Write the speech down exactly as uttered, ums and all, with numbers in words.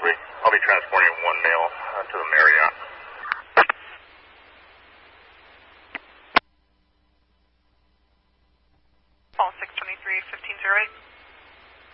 three. I'll be transporting one male uh, to the Marriott. Call six twenty-three, fifteen oh eight.